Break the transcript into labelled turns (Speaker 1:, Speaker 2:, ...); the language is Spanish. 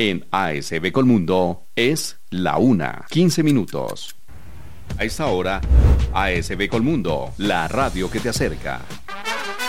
Speaker 1: En ASB Colmundo es la 1:15. A esta hora, ASB Colmundo, la radio que te acerca.